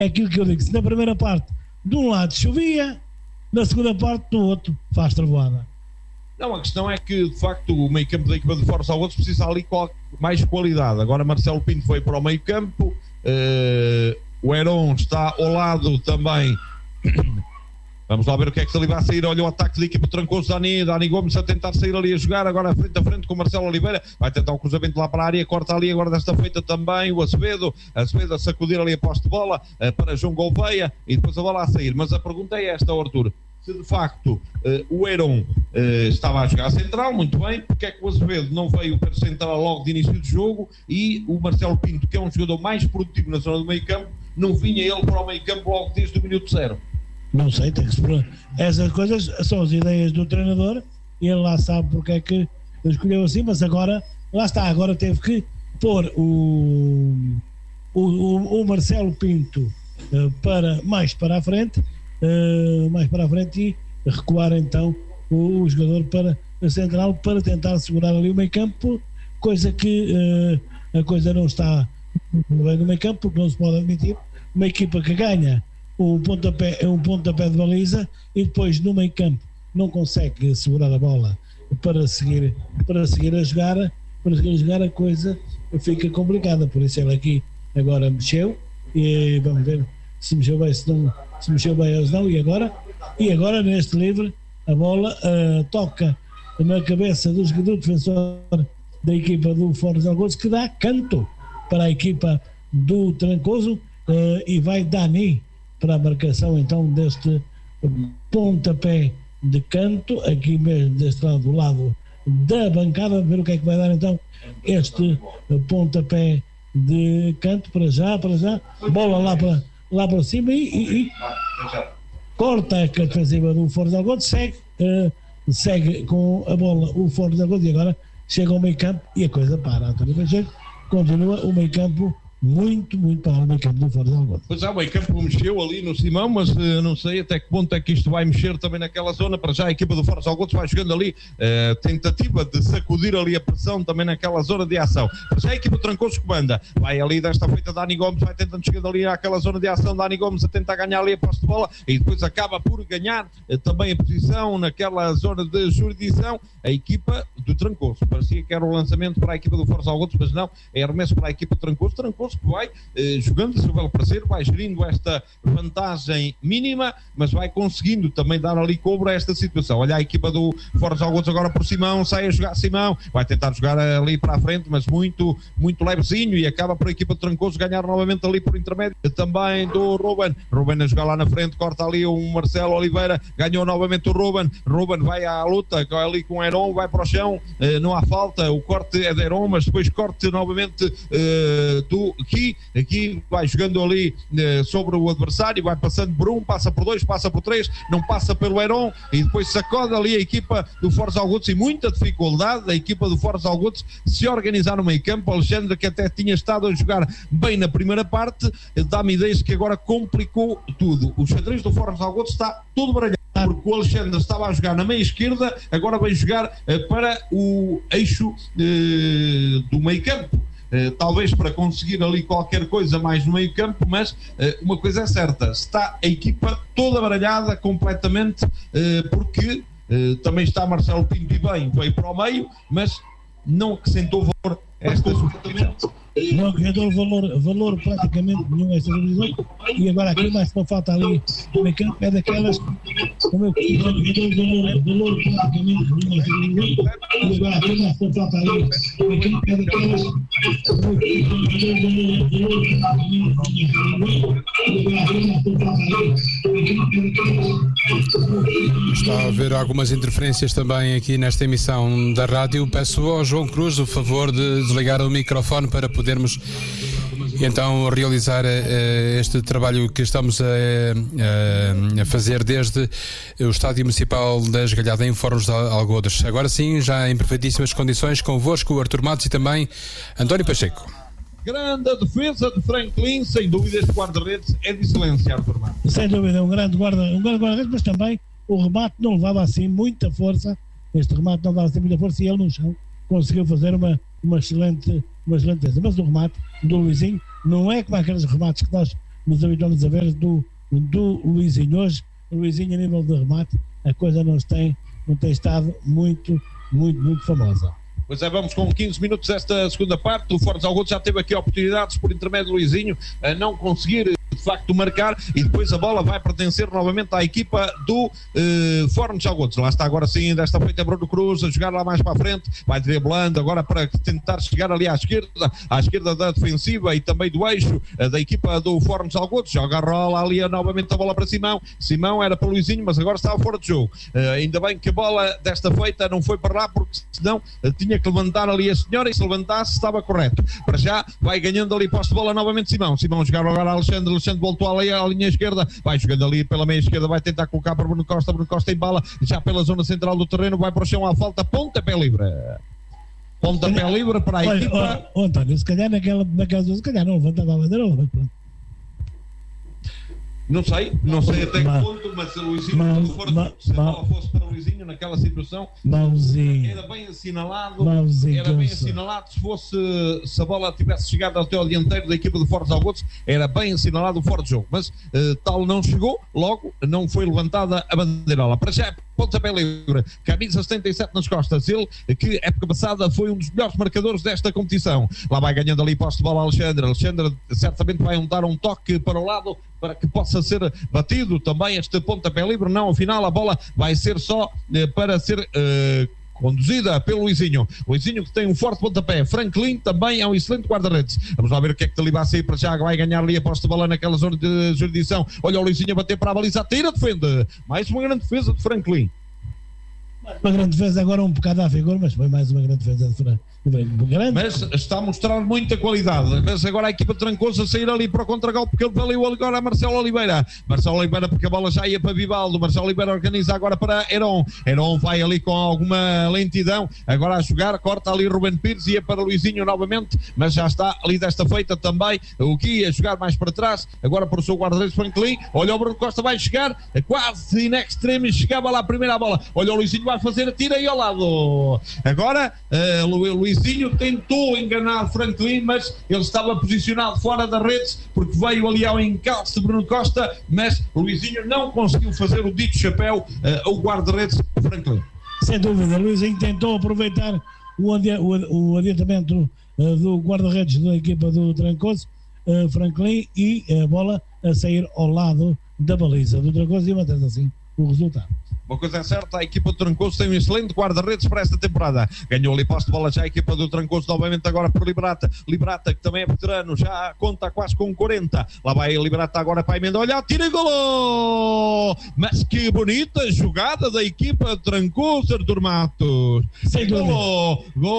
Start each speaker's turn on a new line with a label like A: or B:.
A: é aquilo que eu digo, se na primeira parte de um lado chovia, na segunda parte do outro faz trovoada.
B: Não, a questão é que, de facto, o meio campo da equipa de Fortes Algodos precisa ali mais qualidade. Agora Marcelo Pinto foi para o meio campo, o Heron está ao lado também. Vamos lá ver o que é que ali vai sair. Olha o ataque da equipa, trancou-se Dani Gomes a tentar sair ali a jogar, agora frente a frente com o Marcelo Oliveira, vai tentar o cruzamento lá para a área, corta ali agora desta feita também o Azevedo a sacudir ali a posse de bola para João Gouveia e depois a bola a sair. Mas a pergunta é esta, Arthur, se de facto o Heron estava a jogar a central, muito bem, porque é que o Azevedo não veio para central logo de início do jogo e o Marcelo Pinto, que é um jogador mais produtivo na zona do meio campo, não vinha ele para o meio campo logo desde o minuto 0?
A: Não sei, tem que se explorar. Essas coisas são as ideias do treinador e ele lá sabe porque é que escolheu assim, mas agora, lá está, agora teve que pôr o Marcelo Pinto mais para a frente e recuar então o jogador para a central para tentar segurar ali o meio campo, coisa que a coisa não está bem no meio campo, porque não se pode admitir uma equipa que ganha um pontapé de baliza e depois no meio campo não consegue segurar a bola para seguir a jogar, a coisa fica complicada. Por isso ele aqui agora mexeu e vamos ver se mexeu bem, se mexeu bem ou não. E agora neste livre a bola toca na cabeça do defensor da equipa do Fortes Algodos, que dá canto para a equipa do Trancoso e vai Dani para a marcação então deste pontapé de canto, aqui mesmo deste lado, do lado da bancada, ver o que é que vai dar então este pontapé de canto para já, bola lá para cima e corta a defensiva do Fortes Algodos, segue com a bola o Fortes Algodos e agora chega ao meio campo e a coisa para. António Pacheco continua o meio campo muito para o meio campo do Fortes Algodos.
B: Pois é, o meio campo mexeu ali no Simão, mas não sei até que ponto é que isto vai mexer também naquela zona. Para já a equipa do Fortes Algodos vai jogando ali, tentativa de sacudir ali a pressão também naquela zona de ação. Para já a equipa trancou-se, comanda, vai ali desta feita Dani Gomes, vai tentando chegar ali àquela zona de ação, Dani Gomes a tentar ganhar ali a posse de bola e depois acaba por ganhar também a posição naquela zona de jurisdição, a equipa do Trancoso. Parecia que era o lançamento para a equipa do Fortes Algodos, mas não, é arremesso para a equipa do Trancoso que vai jogando a seu belo prazer, vai gerindo esta vantagem mínima, mas vai conseguindo também dar ali cobro a esta situação. Olha a equipa do Fortes Algodos agora por Simão, sai a jogar Simão, vai tentar jogar ali para a frente, mas muito levezinho, e acaba por a equipa do Trancoso ganhar novamente ali por intermédio também do Ruben a jogar lá na frente, corta ali o Marcelo Oliveira, ganhou novamente o Ruben vai à luta ali com o Heron, vai para o chão, não há falta, o corte é de Heron, mas depois corte novamente do aqui vai jogando ali sobre o adversário, vai passando por um, passa por dois, passa por três, não passa pelo Heron e depois sacode ali a equipa do Fortes Algodos e muita dificuldade da equipa do Fortes Algodos se organizar no meio campo. Alexandre, que até tinha estado a jogar bem na primeira parte, dá-me ideias que agora complicou tudo. O xadrez do Fortes Algodos está todo baralhado, porque o Alexandre estava a jogar na meia esquerda, agora vai jogar para o eixo do meio campo. Talvez para conseguir ali qualquer coisa mais no meio campo, mas uma coisa é certa, está a equipa toda baralhada completamente, porque também está Marcelo Pinto e bem, veio para o meio, mas não acrescentou valor a esta substituição.
A: Não acrescentou valor praticamente nenhum a esta substituição, e agora aqui mais uma falta ali no meio campo, é daquelas como eu valor praticamente nenhum a esta substituição, e agora aqui mais uma falta ali no meio campo, é daquelas
C: Está a haver algumas interferências também aqui nesta emissão da rádio. Peço ao João Cruz o favor de desligar o microfone para podermos então realizar este trabalho que estamos a fazer desde o Estádio Municipal da Esgalhada em Fornos de Algodos. Agora sim, já em perfeitíssimas condições, convosco o Artur Matos e também António Pacheco.
B: Grande defesa de Franklin, sem dúvida este guarda-redes é de excelência, Artur Matos.
A: Sem dúvida, um grande guarda-redes, mas também o remate não levava assim muita força, este remate não levava assim muita força e ele no chão conseguiu fazer uma excelente defesa. Mas o remate do Luizinho não é como aqueles remates que nós nos habituamos a ver do Luizinho. Hoje, o Luizinho, a nível de remate, a coisa não tem estado muito famosa.
B: Pois é, vamos com 15 minutos desta segunda parte. O Fortes Algodos já teve aqui oportunidades por intermédio do Luizinho a não conseguir de facto marcar, e depois a bola vai pertencer novamente à equipa do Fortes Algodos. Lá está agora sim, desta feita Bruno Cruz a jogar lá mais para a frente, vai driblando agora para tentar chegar ali à esquerda da defensiva e também do eixo da equipa do Fortes Algodos. Joga a rola ali novamente a bola para Simão era para o Luizinho, mas agora estava fora de jogo. Ainda bem que a bola desta feita não foi para lá, porque senão tinha que levantar ali a senhora, e se levantasse estava correto. Para já vai ganhando ali posse de bola novamente Simão jogar agora a Alexandre voltou ali à linha esquerda, vai jogando ali pela meia esquerda, vai tentar colocar para Bruno Costa em bala, já pela zona central do terreno, vai para o chão à falta, pontapé livre para a equipa.
A: António, se calhar naquelas duas, se calhar não levantava a bandeira,
B: não sei até que ponto, mas o Luizinho, se a bola fosse para o Luizinho naquela situação, era bem assinalado se a bola tivesse chegado até ao dianteiro da equipa do Fortes Algodos, era bem assinalado o fora de jogo, mas tal não chegou, logo não foi levantada a bandeirola. Para já, pontapé livre, camisa 77 nas costas, ele que época passada foi um dos melhores marcadores desta competição. Lá vai ganhando ali posse de bola Alexandre certamente vai dar um toque para o lado para que possa ser batido também este pontapé livre. Não, afinal a bola vai ser só para ser conduzida pelo Luizinho que tem um forte pontapé. Franklin também é um excelente guarda-redes. Vamos lá ver o que é que ali vai sair para já, vai ganhar ali a posse de bola naquela zona de jurisdição. Olha o Luizinho a bater para a baliza, tira, defende. Mais uma grande defesa de Franklin.
A: Uma grande defesa, agora um bocado à figura, mas foi mais uma grande defesa de Franklin.
B: Mas está a mostrar muita qualidade. Mas agora a equipa de Trancoso a sair ali para o contra-gol, porque ele valeu agora a Marcelo Oliveira, porque a bola já ia para Vivaldo. Marcelo Oliveira organiza agora para Heron vai ali com alguma lentidão, agora a jogar, corta ali Ruben Pires, ia para Luizinho novamente, mas já está ali desta feita também o Gui a jogar mais para trás, agora para o seu guarda-redes Franklin. Olha o Bruno Costa, vai chegar quase in extremis, chegava lá a primeira bola, olha o Luizinho vai fazer a tira aí ao lado. Agora Luizinho tentou enganar Franklin, mas ele estava posicionado fora das redes, porque veio ali ao encalço de Bruno Costa, mas Luizinho não conseguiu fazer o dito chapéu ao guarda-redes Franklin.
A: Sem dúvida, Luizinho tentou aproveitar o adiantamento do guarda-redes da equipa do Trancoso, Franklin, e a bola a sair ao lado da baliza do Trancoso e mantendo assim o resultado.
B: Uma coisa é certa, a equipa do Trancoso tem um excelente guarda-redes para esta temporada. Ganhou ali posse de bola já a equipa do Trancoso, novamente agora por Liberata, que também é veterano, já conta quase com 40. Lá vai Liberata agora para a emenda, olha, tira e golo! Mas que bonita jogada da equipa do Trancoso, Artur Matos.
A: Sem dúvida.
B: Golo!